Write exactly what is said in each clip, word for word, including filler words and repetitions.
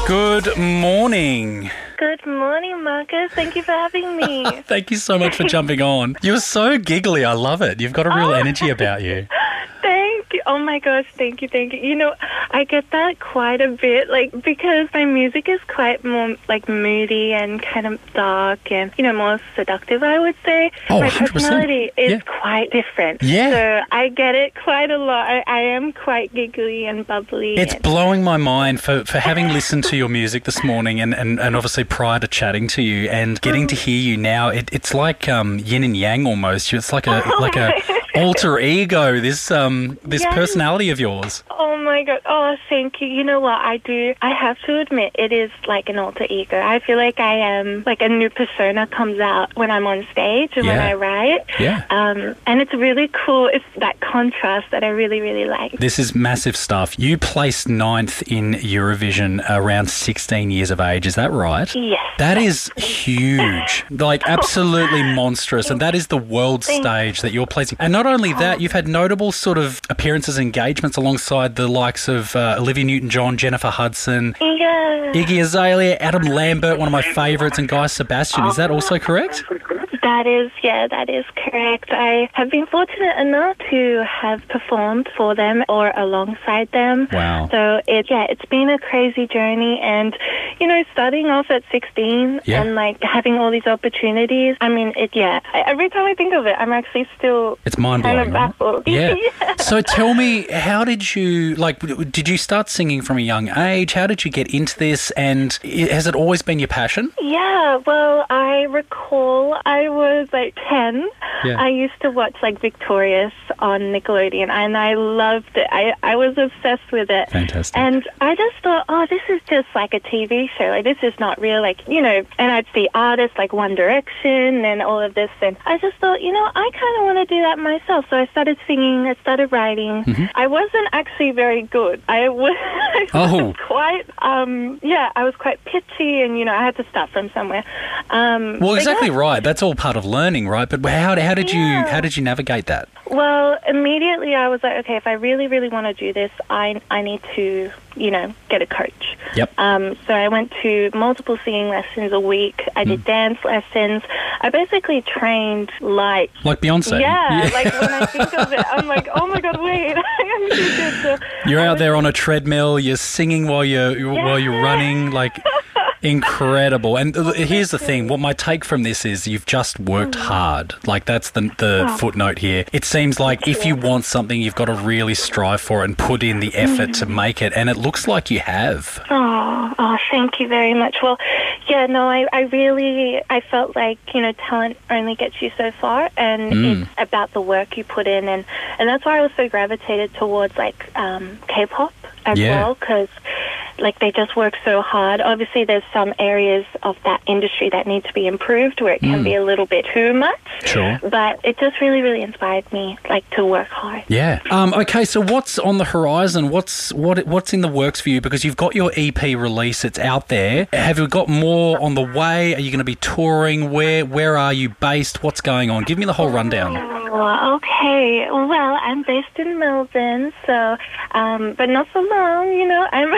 Good morning. Good morning, Marcus. Thank you for having me. Thank you so much for jumping on. You're so giggly. I love it. You've got a real Oh. energy about you. Thank you. Oh my gosh, thank you, thank you. You know, I get that quite a bit, like, because my music is quite more, like, moody and kind of dark and, you know, more seductive, I would say. Oh, my one hundred percent. personality is Yeah. quite different. Yeah. So I get it quite a lot. I, I am quite giggly and bubbly. It's and- blowing my mind for, for having listened to your music this morning and, and, and obviously prior to chatting to you and getting to hear you now. It, it's like um, yin and yang almost. It's like a like a alter ego, this um this Yes. personality of yours. Oh my god. Oh, thank you. You know what? I do. I have to admit, it is like an alter ego. I feel like I am, like a new persona comes out when I'm on stage and when Yeah. I write. Yeah. Um, and it's really cool. It's that contrast that I really, really like. This is massive stuff. You placed ninth in Eurovision around sixteen years of age. Is that right? Yes. That is huge, like absolutely monstrous, and that is the world stage that you're placing. And not only that, you've had notable sort of appearances, engagements alongside the likes of uh, Olivia Newton-John, Jennifer Hudson, Yeah. Iggy Azalea, Adam Lambert, one of my favourites, and Guy Sebastian. Is that also correct? That is, yeah, that is correct. I have been fortunate enough to have performed for them or alongside them. Wow. So it, yeah, it's been a crazy journey, and you know, starting off at sixteen Yeah. and like having all these opportunities. I mean, it, yeah. I- Every time I think of it, I'm actually still It's mind-blowing, kind of right? baffled. Yeah. So tell me, how did you, like, w- did you start singing from a young age? How did you get into this? And i- has it always been your passion? Yeah, well, I recall I was like ten. Yeah. I used to watch like Victorious on Nickelodeon, and I loved it. I, I was obsessed with it. Fantastic. And I just thought, oh, this is just like a T V show. Like, this is not real. Like, you know, and I'd see artists like One Direction and all of this. And I just thought, you know, I kind of want to do that myself. So I started singing, I started writing. Mm-hmm. I wasn't actually very good. I was, I Oh. was quite, um, yeah, I was quite pitchy, and, you know, I had to start from somewhere. Um, Well, but exactly yeah. right. That's all part of learning, right? But how, how did you Yeah. how did you navigate that? Well, immediately I was like, okay, if I really, really want to do this, I, I need to, you know, get a coach. Yep. Um, so I went to multiple singing lessons a week. I did dance lessons. I basically trained like, Like Beyonce. yeah, like when I think of it, I'm like, oh my God, wait, I actually did. So You're I out was- there on a treadmill. You're singing while you're while you're Yeah. running. Like. Incredible. And th- here's the thing. What my take from this is you've just worked hard. Like, that's the the footnote here. It seems like if you want something, you've got to really strive for it and put in the effort to make it. And it looks like you have. Oh, oh, thank you very much. Well, yeah, no, I, I really, I felt like, you know, talent only gets you so far, and Mm. it's about the work you put in, and, and that's why I was so gravitated towards, like, um, K-pop as Yeah. well, because, like, they just work so hard. Obviously, there's some areas of that industry that need to be improved where it can Mm. be a little bit too much, Sure. but it just really, really inspired me, like, to work hard. Yeah. Um, okay, so what's on the horizon? What's what what's in the works for you? Because you've got your E P release, it's out there. Have you got more on the way? Are you going to be touring? Where where are you based? What's going on? Give me the whole rundown. Oh, okay. Well, I'm based in Melbourne, so, um, but not for long, you know. I'm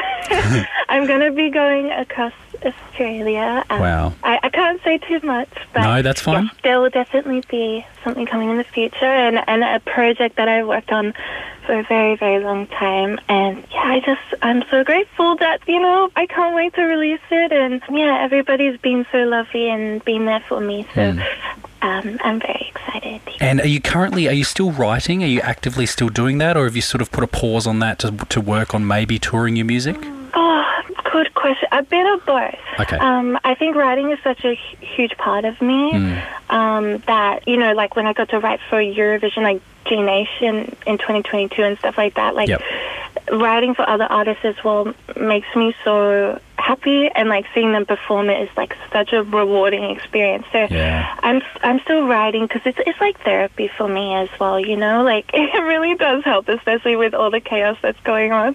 I'm going to be going across Australia. Um, Wow. I, I can't say too much, but No, that's fine. yes, there will definitely be something coming in the future, and, and a project that I've worked on for a very, very long time. And yeah, I just, I'm so grateful that, you know, I can't wait to release it. And yeah, everybody's been so lovely and been there for me. So Mm. um, I'm very excited. And are you currently, are you still writing? Are you actively still doing that? Or have you sort of put a pause on that to, to work on maybe touring your music? Oh, good question. A bit of both. Okay. Um, I think writing is such a hu- huge part of me Mm. um, that, you know, like when I got to write for Eurovision, like G Nation in twenty twenty-two and stuff like that, like Yep. writing for other artists as well makes me so happy, and like seeing them perform it is like such a rewarding experience. So Yeah. I'm I'm still writing because it's it's like therapy for me as well. You know, like it really does help, especially with all the chaos that's going on.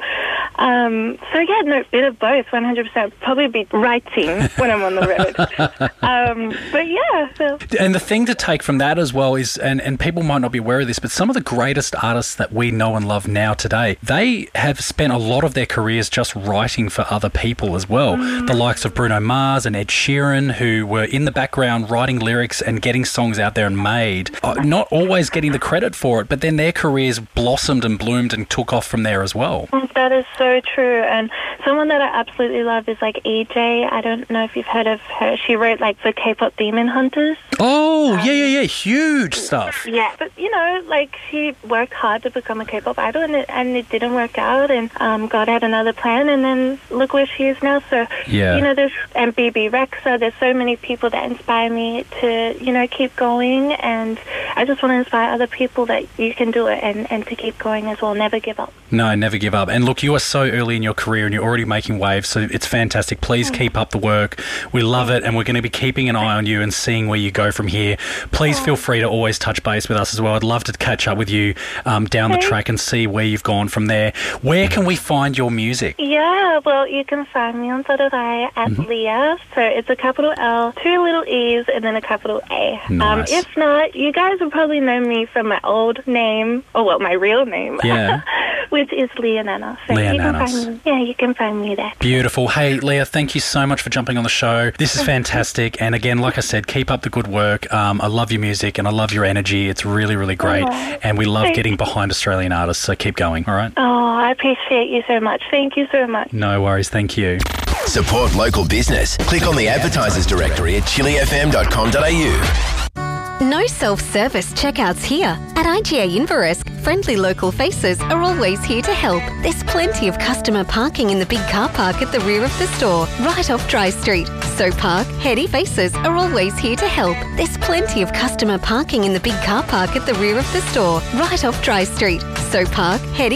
Um, so yeah, no, bit of both, one hundred percent. Probably be writing when I'm on the road. um, but yeah, so And the thing to take from that as well is, and, and people might not be aware of this, but some of the greatest artists that we know and love now today, they have spent a lot of their careers just writing for other people as well. well. The likes of Bruno Mars and Ed Sheeran, who were in the background writing lyrics and getting songs out there and made, uh, not always getting the credit for it, but then their careers blossomed and bloomed and took off from there as well. That is so true. And someone that I absolutely love is like E J. I don't know if you've heard of her. She wrote like for K-pop Demon Hunters. Oh, Um, yeah, yeah, yeah. Huge stuff. Yeah, but you know, like she worked hard to become a K-pop idol, and it, and it didn't work out, and um, God had another plan, and then look where she is now. So, Yeah. you know, there's and B B Rexa. There's so many people that inspire me to, you know, keep going, and I just want to inspire other people that you can do it, and, and to keep going as well. Never give up. No, never give up. And look, you are so early in your career and you're already making waves, so it's fantastic. Please keep up the work. We love it, and we're going to be keeping an eye on you and seeing where you go from here. Please feel free to always touch base with us as well. I'd love to catch up with you um, down the Okay. track and see where you've gone from there. Where can we find your music? Yeah, well, you can find me on Spotify at Mm-hmm. Leah. So it's a capital L, two little E's, and then a capital A. Nice. Um, if not, you guys will probably know me from my old name, or well, my real name, Yeah. which is Leah Nana. So Leah you can Nanos. find me. Yeah, you can find me there. Beautiful. Hey, Leah, thank you so much for jumping on the show. This is fantastic. And again, like I said, keep up the good work. Um, I love your music and I love your energy. It's really, really great. Oh, And we love thank getting behind Australian artists. So keep going, all right? Oh, I appreciate you so much. Thank you so much. No worries. Thank you. Support local business. Click on the advertisers directory at chili f m dot com dot a u. No self-service checkouts here. At I G A Inveresk, friendly local faces are always here to help. There's plenty of customer parking in the big car park at the rear of the store, right off Dry Street. So park, heady faces are always here to help. There's plenty of customer parking in the big car park at the rear of the store, right off Dry Street. So park, heady